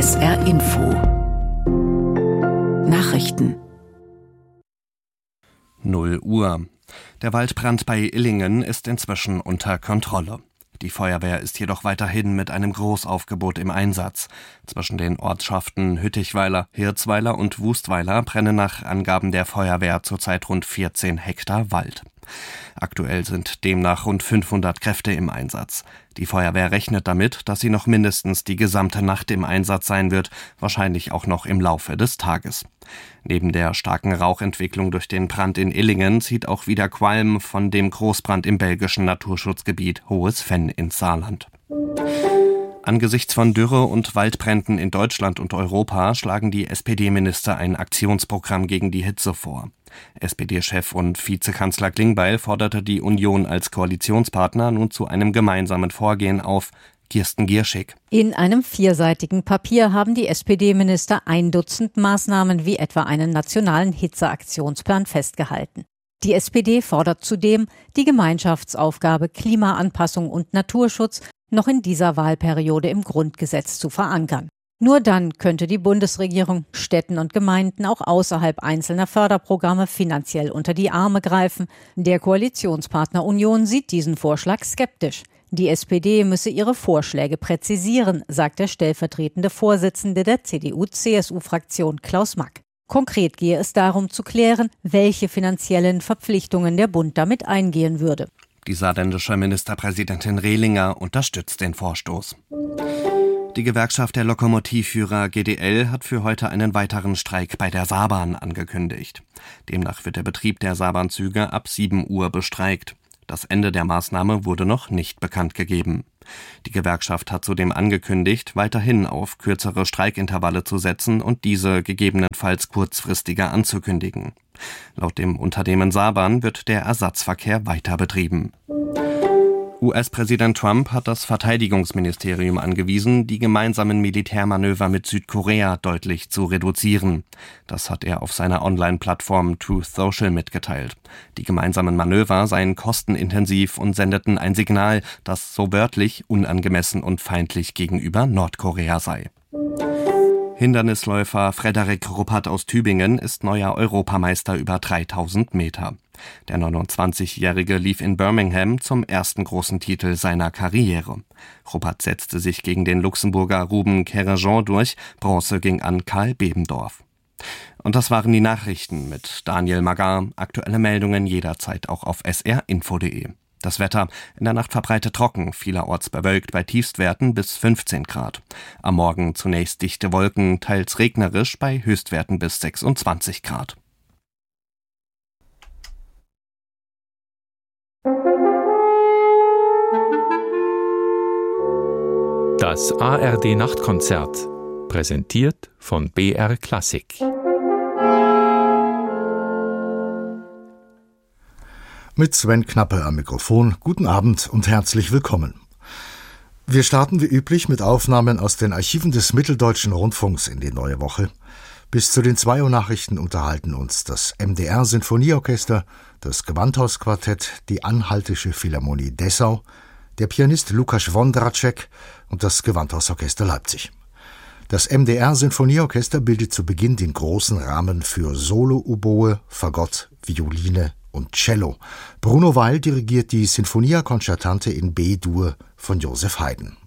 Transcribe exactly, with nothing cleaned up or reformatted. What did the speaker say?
S R Info Nachrichten null Uhr. Der Waldbrand bei Illingen ist inzwischen unter Kontrolle. Die Feuerwehr ist jedoch weiterhin mit einem Großaufgebot im Einsatz. Zwischen den Ortschaften Hüttichweiler, Hirzweiler und Wustweiler brennen nach Angaben der Feuerwehr zurzeit rund vierzehn Hektar Wald. Aktuell sind demnach rund fünfhundert Kräfte im Einsatz. Die Feuerwehr rechnet damit, dass sie noch mindestens die gesamte Nacht im Einsatz sein wird, wahrscheinlich auch noch im Laufe des Tages. Neben der starken Rauchentwicklung durch den Brand in Illingen zieht auch wieder Qualm von dem Großbrand im belgischen Naturschutzgebiet Hohes Venn ins Saarland. Angesichts von Dürre und Waldbränden in Deutschland und Europa schlagen die S P D-Minister ein Aktionsprogramm gegen die Hitze vor. S P D-Chef und Vizekanzler Klingbeil forderte die Union als Koalitionspartner nun zu einem gemeinsamen Vorgehen auf. Kirsten Gierschig. In einem vierseitigen Papier haben die S P D-Minister ein Dutzend Maßnahmen wie etwa einen nationalen Hitzeaktionsplan festgehalten. Die S P D fordert zudem, die Gemeinschaftsaufgabe Klimaanpassung und Naturschutz noch in dieser Wahlperiode im Grundgesetz zu verankern. Nur dann könnte die Bundesregierung Städten und Gemeinden auch außerhalb einzelner Förderprogramme finanziell unter die Arme greifen. Der Koalitionspartner Union sieht diesen Vorschlag skeptisch. Die S P D müsse ihre Vorschläge präzisieren, sagt der stellvertretende Vorsitzende der C D U C S U-Fraktion Klaus Mack. Konkret gehe es darum zu klären, welche finanziellen Verpflichtungen der Bund damit eingehen würde. Die saarländische Ministerpräsidentin Rehlinger unterstützt den Vorstoß. Die Gewerkschaft der Lokomotivführer G D L hat für heute einen weiteren Streik bei der Saarbahn angekündigt. Demnach wird der Betrieb der Saarbahnzüge ab sieben Uhr bestreikt. Das Ende der Maßnahme wurde noch nicht bekannt gegeben. Die Gewerkschaft hat zudem angekündigt, weiterhin auf kürzere Streikintervalle zu setzen und diese gegebenenfalls kurzfristiger anzukündigen. Laut dem Unternehmen Saarbahn wird der Ersatzverkehr weiter betrieben. U S-Präsident Trump hat das Verteidigungsministerium angewiesen, die gemeinsamen Militärmanöver mit Südkorea deutlich zu reduzieren. Das hat er auf seiner Online-Plattform Truth Social mitgeteilt. Die gemeinsamen Manöver seien kostenintensiv und sendeten ein Signal, das so wörtlich unangemessen und feindlich gegenüber Nordkorea sei. Hindernisläufer Frederik Ruppert aus Tübingen ist neuer Europameister über dreitausend Meter. Der neunundzwanzigjährige lief in Birmingham zum ersten großen Titel seiner Karriere. Ruppert setzte sich gegen den Luxemburger Ruben Querrejean durch, Bronze ging an Karl Bebendorf. Und das waren die Nachrichten mit Daniel Magar. Aktuelle Meldungen jederzeit auch auf s r info punkt de. Das Wetter: in der Nacht verbreitet trocken, vielerorts bewölkt bei Tiefstwerten bis fünfzehn Grad. Am Morgen zunächst dichte Wolken, teils regnerisch bei Höchstwerten bis sechsundzwanzig Grad. Das A R D-Nachtkonzert, präsentiert von B R Klassik. Mit Sven Knappe am Mikrofon. Guten Abend und herzlich willkommen. Wir starten wie üblich mit Aufnahmen aus den Archiven des Mitteldeutschen Rundfunks in die neue Woche. Bis zu den zwei Uhr Nachrichten unterhalten uns das M D R-Sinfonieorchester, das Gewandhausquartett, die Anhaltische Philharmonie Dessau, der Pianist Lukas Wondracek und das Gewandhausorchester Leipzig. Das M D R-Sinfonieorchester bildet zu Beginn den großen Rahmen für Solo-Oboe, Fagott, Violine und Cello. Bruno Weil dirigiert die Sinfonia Concertante in B-Dur von Joseph Haydn.